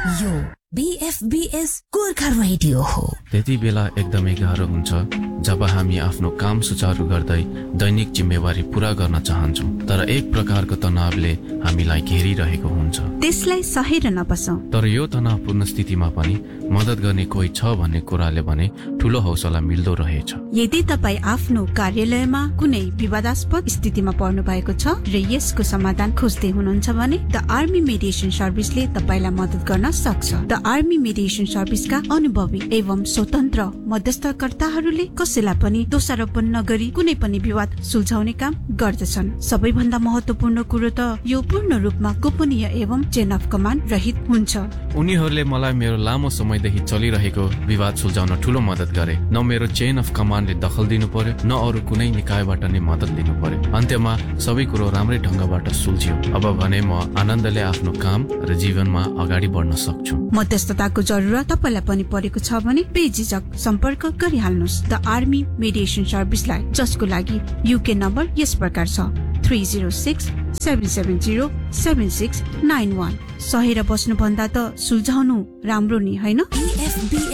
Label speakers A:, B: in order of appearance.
A: यो BFBS Gorkha radio हो।
B: त्यति बेला एकदमै गाह्रो हुन्छ जब हामी आफ्नो काम सुचारू गर्दै दैनिक जिम्मेवारी पूरा गर्न चाहन्छौं, तर एक प्रकारको तनावले हामीलाई घेरिरहेको हुन्छ।
C: त्यसलाई सहेर नबसौं।
B: तर यो तनावपूर्ण स्थितिमा पनि मद्दत गर्ने कोही छ भन्ने कुराले भने ठूलो हौसला मिल्दो रहेछ।
C: यदि तपाईँ आफ्नो कार्यालयमा कुनै विवादास्पद स्थितिमा पर्नु भएको छ र यसको समाधान खोज्दै हुनुहुन्छ भने द आर्मी मेडिएसन सर्भिसले तपाईलाई मद्दत गर्न सक्छ। द आर्मी मेडिएसन सर्भिसका अनुभवी एवं स्वतन्त्र मध्यस्थकर्ताहरूले कसैलाई पनि दोषारोपण नगरी कुनै पनि विवाद सुल्झाउने काम गर्दछन्। सबैभन्दा महत्वपूर्ण कुरो त यो पूर्ण रूपमा गोपनीय एवं चेन अफ कमान्ड रहित हुन्छ।
B: उनीहरूले मलाई मेरो लामो समयदेखि चलिरहेको विवाद सुल्झाउन ठूलो मद्दत गरे। न मेरो चेन अफ कमान्डले दखल दिनु पर्यो, न अरू कुनै निकायबाट नै मद्दत लिनु पर्यो। अन्त्यमा सबै कुरो राम्रै ढंगबाट सुल्झियो। अब भने म आनन्दले आफ्नो काम र जीवनमा अगाडि बढ्न सक्छु।
C: मध्यस्थताको जरुरत तपाईलाई पनि परेको छ भने बेझिझक सम्पर्क गरिहाल्नुहोस् द आर्मी मेडिएसन सर्भिसलाई, जसको लागि युके नम्बर यस प्रकार छ 3067707691। सहेर बस्नु भन्दा त सुल्झाउनु राम्रो नि, हैन?